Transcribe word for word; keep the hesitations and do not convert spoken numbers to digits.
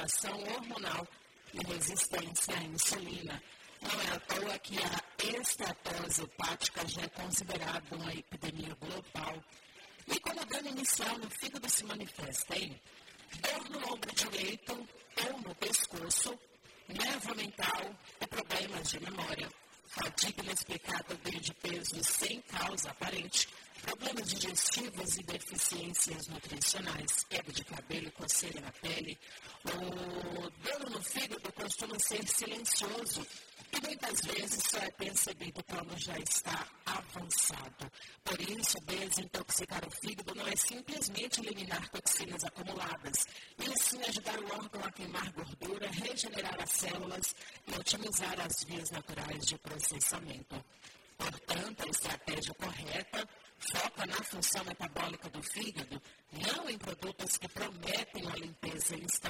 desregulação hormonal e resistência à insulina. Não é à toa que a esteatose hepática já é considerada uma epidemia global. E como dano inicial no fígado se manifesta em dor no ombro direito ou no pescoço, névoa mental e problemas de memória, fadiga inexplicável, ganho de peso sem causa aparente, problemas digestivos e deficiências nutricionais, queda de cabelo e coceira na pele. O dano no fígado costuma ser silencioso e muitas vezes só é percebido quando já está avançado. Por isso, desintoxicar o fígado não é simplesmente eliminar toxinas acumuladas, e sim ajudar o órgão a queimar gordura, regenerar as células e otimizar as vias naturais de processamento. Portanto, a estratégia correta foca na função metabólica do fígado, não em produtos que prometem uma limpeza instantânea.